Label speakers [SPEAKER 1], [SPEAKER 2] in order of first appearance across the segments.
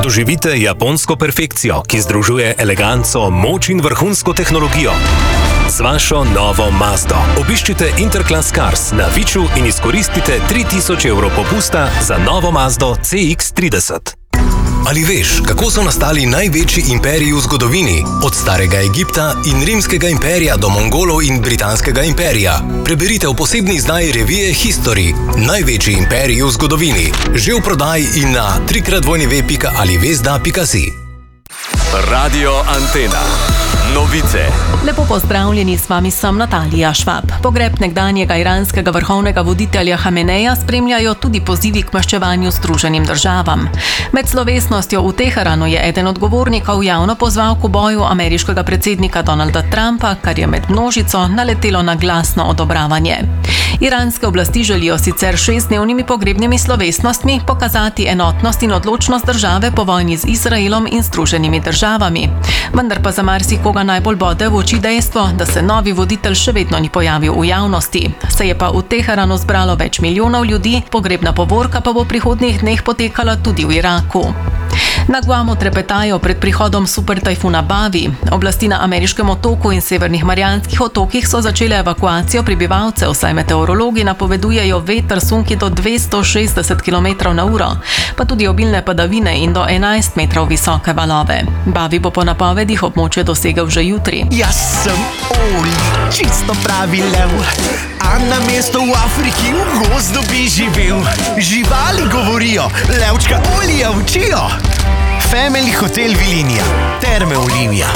[SPEAKER 1] Doživite japonsko perfekcijo, ki združuje eleganco, moč in vrhunsko tehnologijo. Z vašo novo Mazdo obiščite Interclass Cars na Viču in izkoristite 3000 evrov popusta za novo Mazdo CX-30. Ali veš, kako so nastali največji imperiji v zgodovini? Od starega Egipta in rimskega imperija do Mongolov in britanskega imperija. Preberite v posebni izdaji revije History. Največji imperiji v zgodovini. Že v prodaji in na www.alivezda.si.
[SPEAKER 2] Radio Antena. Novice.
[SPEAKER 3] Lepo pozdravljeni, s vami sem Natalija Švab. Pogreb nekdanjega iranskega vrhovnega voditelja Hameneja spremljajo tudi pozivi k maščevanju Združenim državam. Med slovesnostjo v Teheranu je eden od govornikov javno pozval k boju ameriškega predsednika Donalda Trumpa, kar je med množico naletelo na glasno odobravanje. Iranske oblasti želijo sicer 6-dnevnimi pogrebnimi slovesnostmi pokazati enotnost in odločnost države po vojni z Izraelom in Združenimi državami. Vendar pa za marsikoga najbolj bode v oči dejstvo, da se novi voditelj še vedno ni pojavil v javnosti. Se je pa v Teheranu zbralo več milijonov ljudi, pogrebna povorka pa bo v prihodnjih dneh potekala tudi v Iraku. Na Guamu trepetajo pred prihodom supertajfuna Bavi. Oblasti na ameriškem otoku in severnih Marijanskih otokih so začele evakuacijo prebivalcev, saj meteorologi napovedujejo veter sunki do 260 km/h, pa tudi obilne padavine in do 11 metrov visoke valove. Bavi bo po napovedih območje dosegel že jutri.
[SPEAKER 4] Jaz sem Oli, čisto pravi lev, a na mesto v Afriki v gozdu bi živel. Živali govorijo, levčka Olija učijo. Family Hotel Vilinija, Terme Olivija.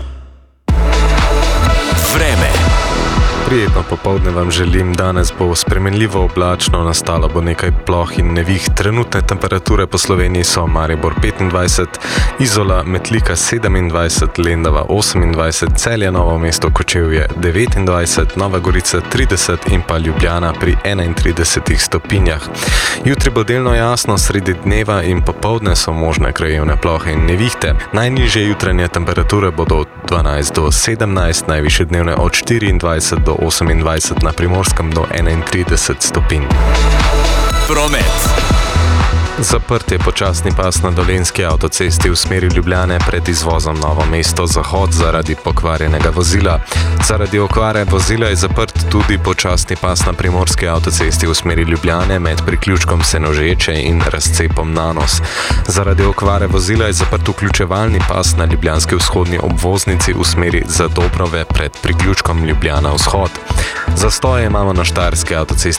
[SPEAKER 2] Vreme.
[SPEAKER 5] Prijetno popoldne vam želim. Danes bo spremenljivo oblačno, nastalo bo nekaj ploh in nevih. Trenutne temperature po Sloveniji so Maribor 25, Izola, Metlika 27, Lendava 28, Celje, Novo mesto, Kočevje 29, Nova Gorica 30 in pa Ljubljana pri 31 stopinjah. Jutri bo delno jasno, sredi dneva in popoldne so možne krajevne plohe in nevihte. Najnižje jutranje temperature bodo od 12 do 17, najvišje dnevne od 24 do 28, na Primorskem do 31 stopinj.
[SPEAKER 2] Promet.
[SPEAKER 5] Zaprt je počasni pas na Dolenjski avtocesti v smeri Ljubljane pred izvozom Novo mesto Zahod zaradi pokvarjenega vozila. Zaradi okvare vozila je zaprt tudi počasni pas na Primorski avtocesti v smeri Ljubljane med priključkom Senožeče in razcepom Nanos. Zaradi okvare vozila je zaprt vključevalni pas na ljubljanski vzhodni obvoznici v smeri Zadobrove pred priključkom Ljubljana vzhod. Zastoje imamo na Štajerski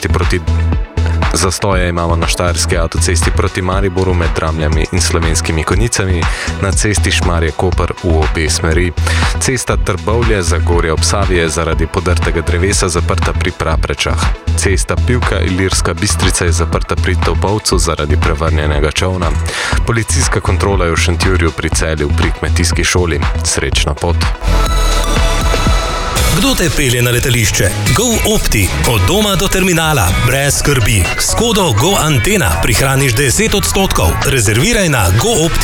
[SPEAKER 5] avtocesti proti Mariboru med Dramljami in Slovenskimi Konjicami, na cesti Šmarje-Koper v obe smeri. Cesta Trbovlje-Zagorje ob Savi je zaradi podrtega drevesa zaprta pri Praprečah. Cesta Pivka-Ilirska Bistrica je zaprta pri Topolcu zaradi prevrnjenega čolna. Policijska kontrola je v Šentjurju pri Celju pri kmetijski šoli. Srečno pot!
[SPEAKER 1] Kdo te pelje na letališče? GoOpti. Od doma do terminala. Brez skrbi. S kodo GoAntena prihraniš 10%. Rezerviraj na GoOpti.